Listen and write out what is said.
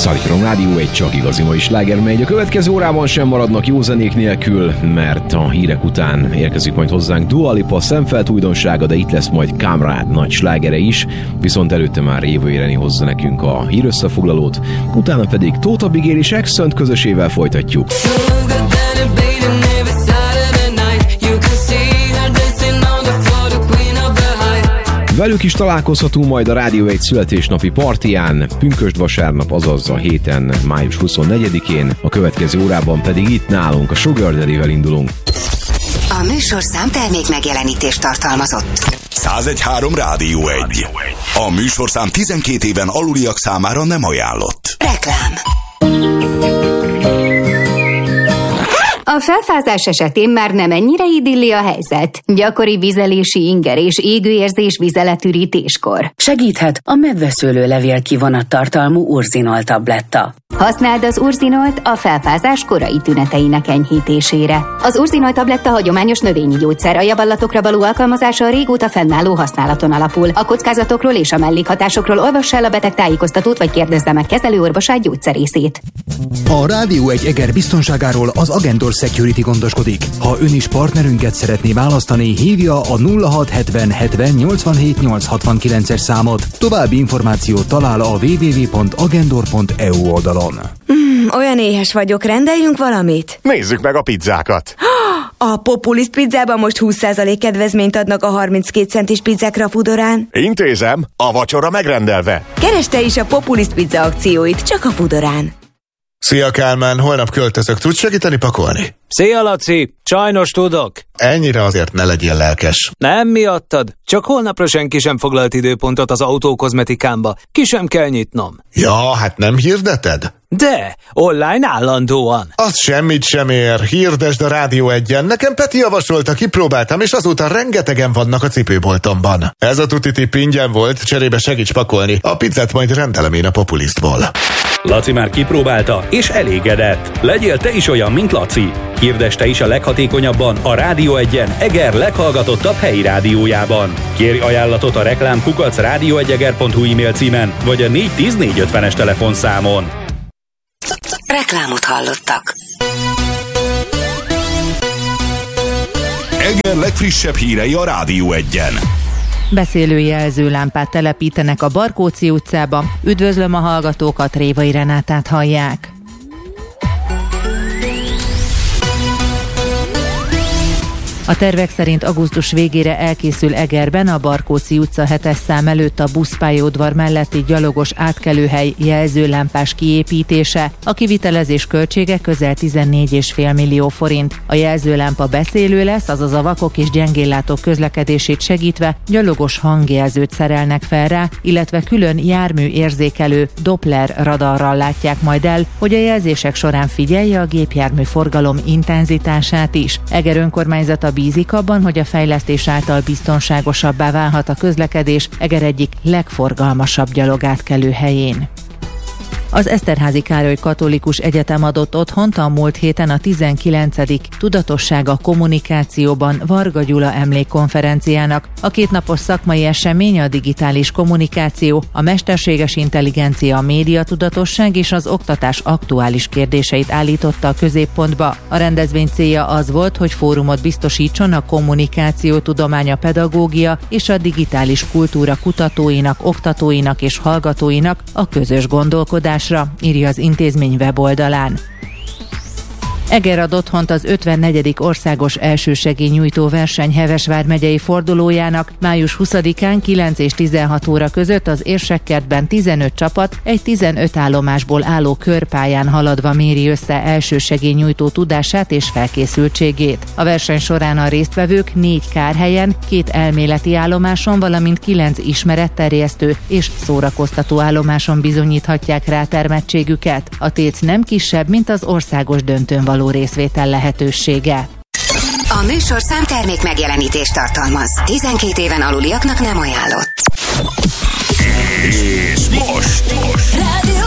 Szalikarom Rádió, egy csak igazi mai sláger megy. A következő órában sem maradnak jó zenék nélkül, mert a hírek után érkezik majd hozzánk Dua Lipa szemfelt újdonsága, de itt lesz majd Kamrád nagy slágere is, viszont előtte már Éva Ireni hozza nekünk a hírösszefoglalót, utána pedig Tóth Abigail és Exxönt közösével folytatjuk. Velük is találkozhatunk majd a Rádió 1 születésnapi partiján, pünkösd vasárnap, azaz a héten, május 24-én, a következő órában pedig itt nálunk a Sugar Daddy-vel indulunk. A műsorszám termék megjelenítést tartalmazott. 101.3 Rádió 1. A műsorszám 12 éven aluliak számára nem ajánlott. Reklám. A felfázás esetén már nem ennyire idilli a helyzet. Gyakori vizelési inger és égőérzés vizeletürítéskor. Segíthet a medveszőlő levél kivonat tartalmú Urzinol tabletta. Használd az Urzinolt a felfázás korai tüneteinek enyhítésére. Az Urzinol tabletta hagyományos növényi gyógyszer, a javallatokra való alkalmazása a régóta fennálló használaton alapul. A kockázatokról és a mellékhatásokról olvass el a beteg tájékoztatót, vagy kérdezze meg kezelőorvosát, gyógyszerészét. A Rádió 1 Eger biztonságáról az Agendor Security gondoskodik. Ha ön is partnerünket szeretné választani, hívja a 0670 70 87 869-es számot. További információt talál a www.agendor.eu oldalon. Olyan éhes vagyok, rendeljünk valamit? Nézzük meg a pizzákat! A Populist pizzában most 20% kedvezményt adnak a 32 centis pizzákra a Foodorán. Intézem, a vacsora megrendelve. Keresd te is a Populist pizza akcióit, csak a Foodorán. Szia Kálmán, holnap költözök, tudsz segíteni pakolni? Szia Laci, sajnos tudok. Ennyire azért ne legyél lelkes. Nem miattad, csak holnapra senki sem foglalt időpontot az autókozmetikámba, ki sem kell nyitnom. Ja, hát nem hirdeted? De, online állandóan. Az semmit sem ér, hirdesd a Rádió 1-en. Nekem Peti javasolta, kipróbáltam, és azóta rengetegen vannak a cipőboltomban. Ez a tuti tipp ingyen volt, cserébe segíts pakolni. A pizzát majd rendelem én a Populistból. Laci már kipróbálta, és elégedett. Legyél te is olyan, mint Laci. Hirdesd te is a leghatékonyabban a Rádió 1-en Eger leghallgatottabb helyi rádiójában. Kérj ajánlatot a reklám@radio1eger.hu e-mail címen, vagy a 410 450-es telefonszámon. Reklámot hallottak. Eger legfrissebb hírei a Rádió 1-en. Beszélő jelzőlámpát telepítenek a Barkóczi utcába. Üdvözlöm a hallgatókat, Révai Renátát hallják. A tervek szerint augusztus végére elkészül Egerben a Barkóczi utca 7-es szám előtt a buszpályaudvar melletti gyalogos átkelőhely jelzőlámpás kiépítése. A kivitelezés költsége közel 14,5 millió forint. A jelzőlámpa beszélő lesz, azaz a vakok és gyengéllátók közlekedését segítve gyalogos hangjelzőt szerelnek fel rá, illetve külön járműérzékelő Doppler radarral látják majd el, hogy a jelzések során figyelje a gépjármű forgalom intenzitását is. Eger önkormányzata bízik abban, hogy a fejlesztés által biztonságosabbá válhat a közlekedés Eger egyik legforgalmasabb gyalogátkelő helyén. Az Eszterházy Károly Katolikus Egyetem adott otthont a múlt héten a 19. Tudatosság a kommunikációban Varga Gyula emlékkonferenciának. A kétnapos szakmai esemény a digitális kommunikáció, a mesterséges intelligencia, a médiatudatosság és az oktatás aktuális kérdéseit állította a középpontba. A rendezvény célja az volt, hogy fórumot biztosítson a kommunikáció tudománya, pedagógia és a digitális kultúra kutatóinak, oktatóinak és hallgatóinak a közös gondolkodás, írja az intézmény weboldalán. Eger ad otthont az 54. országos elsősegélynyújtó verseny Heves vármegyei fordulójának. Május 20-án 9 és 16 óra között az Érsekkertben 15 csapat egy 15 állomásból álló körpályán haladva méri össze elsősegélynyújtó tudását és felkészültségét. A verseny során a résztvevők 4 kárhelyen, 2 elméleti állomáson, valamint 9 ismeretterjesztő és szórakoztató állomáson bizonyíthatják rátermettségüket. A tét nem kisebb, mint az országos döntőn való részvétel lehetősége. A műsorszám termék megjelenítést tartalmaz. 12 éven aluliaknak nem ajánlott. És most. Rádió